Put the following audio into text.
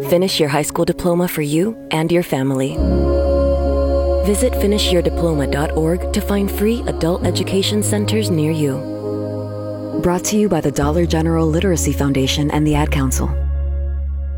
Finish your high school diploma for you and your family. Visit finishyourdiploma.org to find free adult education centers near you. Brought to you by the Dollar General Literacy Foundation and the Ad Council.